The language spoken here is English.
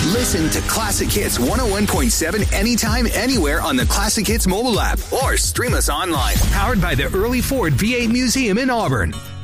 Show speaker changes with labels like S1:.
S1: Listen to Classic Hits 101.7 anytime, anywhere on the Classic Hits mobile app or stream us online. Powered by the Early Ford V8 Museum in Auburn.